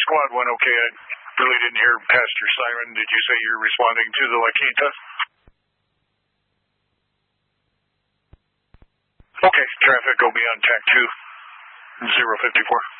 squad 1, okay. I really didn't hear past your siren. Did you say you're responding to the La Quinta? Okay, traffic will be on TAC 2, 054.